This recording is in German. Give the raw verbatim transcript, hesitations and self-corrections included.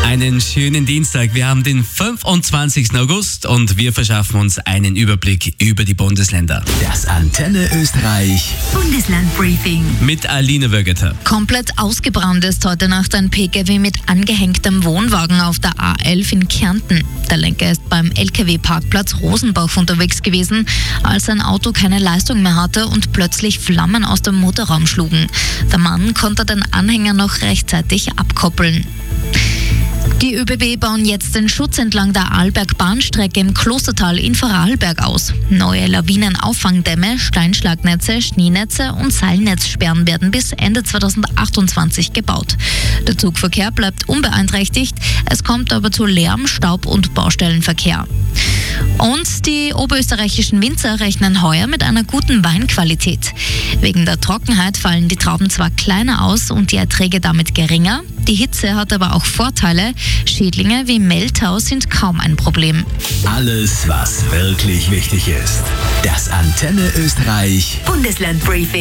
Einen schönen Dienstag. Wir haben den fünfundzwanzigsten August und wir verschaffen uns einen Überblick über die Bundesländer. Das Antenne Österreich Bundesland-Briefing Mit Aline Wögeter. Komplett ausgebrannt ist heute Nacht ein P K W mit angehängtem Wohnwagen auf der A elf in Kärnten. Der Lenker ist beim L K W-Parkplatz Rosenbach unterwegs gewesen, als sein Auto keine Leistung mehr hatte und plötzlich Flammen aus dem Motorraum schlugen. Der Mann konnte den Anhänger noch rechtzeitig abkoppeln. Die ÖBB bauen jetzt den Schutz entlang der Arlberg-Bahnstrecke im Klostertal in Vorarlberg aus. Neue Lawinenauffangdämme, Steinschlagnetze, Schneenetze und Seilnetzsperren werden bis Ende zweitausendachtundzwanzig gebaut. Der Zugverkehr bleibt unbeeinträchtigt, es kommt aber zu Lärm, Staub und Baustellenverkehr. Und die oberösterreichischen Winzer rechnen heuer mit einer guten Weinqualität. Wegen der Trockenheit fallen die Trauben zwar kleiner aus und die Erträge damit geringer. Die Hitze hat aber auch Vorteile. Schädlinge wie Mehltau sind kaum ein Problem. Alles, was wirklich wichtig ist. Das Antenne Österreich Bundesland-Briefing.